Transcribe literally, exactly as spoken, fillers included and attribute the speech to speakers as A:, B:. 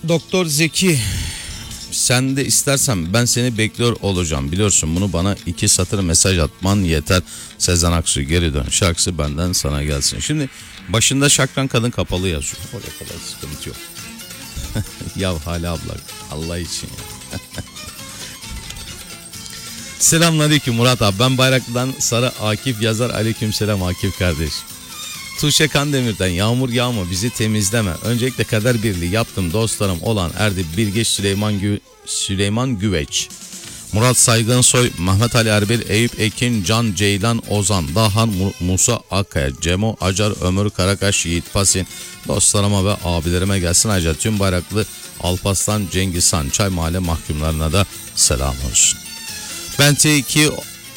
A: Doktor Zeki, sen de istersen ben seni bekliyor olacağım. Biliyorsun bunu, bana iki satır mesaj atman yeter. Sezen Aksu geri dön şarkısı benden sana gelsin. Şimdi başında şakran kadın kapalı yazıyor. Oraya kadar sıkıntı yok. Ya Hale abla, Allah için ya. Selamünaleyküm Murat abi, ben Bayraklı'dan Sarı Akif yazar. Aleykümselam Akif kardeş. Tuğçe Kandemir'den yağmur yağma bizi temizleme. Öncelikle kader birliği yaptım dostlarım olan Erdi Bilgeç, Süleyman Gü Süleyman Güveç, Murat Saygınsoy, Mehmet Ali Erbil, Eyüp Ekin, Can Ceylan, Ozan Dahan, Musa Akkaya, Cemo Acar, Ömür Karakaş, Yiğit Pasin, dostlarıma ve abilerime gelsin. Ayrıca tüm Bayraklı, Alparslan, Cengiz Han, Çay Mahalle mahkumlarına da selam olsun. Ben T iki